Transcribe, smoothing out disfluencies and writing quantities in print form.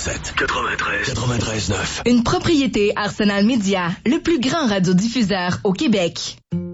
107. 93. 9. Une propriété Arsenal Média, le plus grand radiodiffuseur au Québec.